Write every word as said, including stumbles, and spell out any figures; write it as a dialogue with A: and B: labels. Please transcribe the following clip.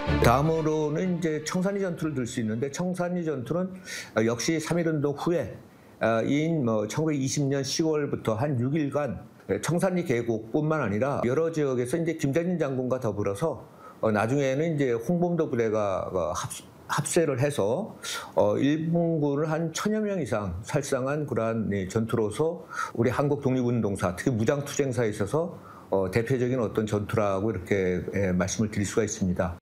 A: 다음으로는 이제 청산리 전투를 들 수 있는데, 청산리 전투는 역시 삼일운동 후에 인 뭐 천구백이십 년 시월부터 한 육 일간 청산리 계곡뿐만 아니라 여러 지역에서 이제 김대중 장군과 더불어서 나중에는 이제 홍범도 부대가 합, 합세를 해서 일본군을 한 천여 명 이상 살상한 그러한 전투로서 우리 한국 독립운동사, 특히 무장투쟁사에 있어서 대표적인 어떤 전투라고 이렇게 말씀을 드릴 수가 있습니다.